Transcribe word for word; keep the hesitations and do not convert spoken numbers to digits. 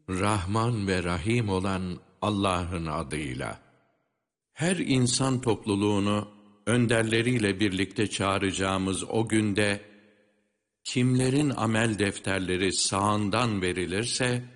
Rahman ve Rahim olan Allah'ın adıyla. Her insan topluluğunu önderleriyle birlikte çağıracağımız o günde, kimlerin amel defterleri sağından verilirse,